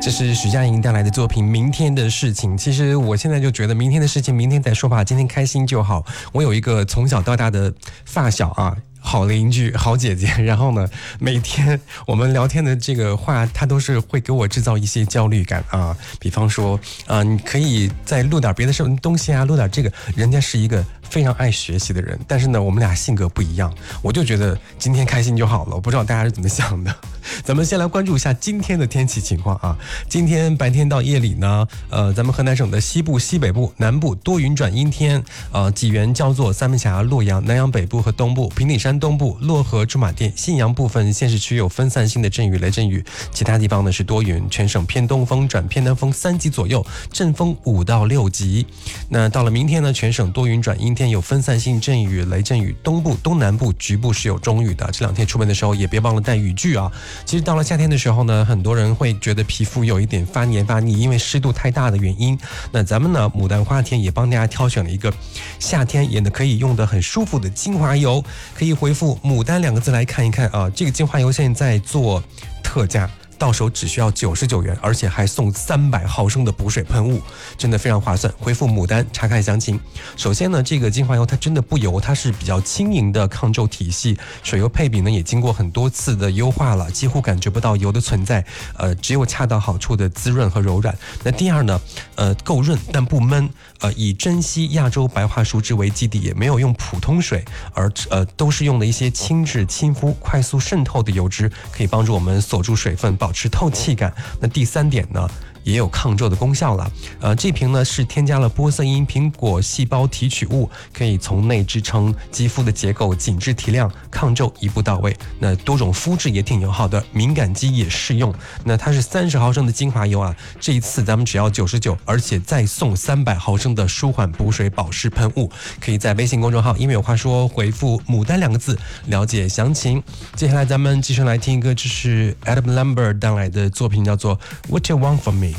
这是徐佳莹带来的作品《明天的事情》。其实我现在就觉得明天的事情明天再说吧，今天开心就好。我有一个从小到大的发小啊，好邻居好姐姐，然后呢每天我们聊天的这个话，她都是会给我制造一些焦虑感啊。比方说你可以再录点别的东西啊，录点这个。人家是一个非常爱学习的人，但是呢我们俩性格不一样，我就觉得今天开心就好了。我不知道大家是怎么想的。咱们先来关注一下今天的天气情况啊。今天白天到夜里呢，咱们河南省的西部、西北部、南部多云转阴天，济源、焦作、三门峡、洛阳、南阳北部和东部、平顶山东部、漯河、驻马店、信阳部分县市区有分散性的阵雨、雷阵雨，其他地方呢是多云，全省偏东风转偏南风3级左右，阵风5到6级。那到了明天呢，全省多云转阴天，有分散性阵雨、雷阵雨，东部、东南部局部是有中雨的。这两天出门的时候也别忘了带雨具啊。其实到了夏天的时候呢，很多人会觉得皮肤有一点发黏发腻，因为湿度太大的原因。那咱们呢，牡丹花田也帮大家挑选了一个夏天也可以用的很舒服的精华油，可以回复牡丹2个字来看一看啊。这个精华油现在做特价，到手只需要99元，而且还送300毫升的补水喷雾，真的非常划算。回复牡丹查看详情。首先呢，这个精华油它真的不油，它是比较轻盈的抗皱体系，水油配比呢也经过很多次的优化了，几乎感觉不到油的存在，只有恰到好处的滋润和柔软。那第二呢，够润但不闷，以珍稀亚洲白桦树脂为基底，也没有用普通水，而都是用的一些轻质亲肤、快速渗透的油脂，可以帮助我们锁住水分，保持透气感。那第三点呢，也有抗皱的功效了。这瓶呢是添加了玻色因苹果细胞提取物，可以从内支撑肌肤的结构，紧致提亮，抗皱一步到位。那多种肤质也挺友好的，敏感肌也适用。那它是30毫升的精华油啊，这一次咱们只要99，而且再送300毫升的舒缓补水保湿喷雾。可以在微信公众号“因为有话说”回复牡丹2个字了解详情。接下来咱们继续来听一个，这是 Adam Lambert 带来的作品，叫做 What You Want From Me。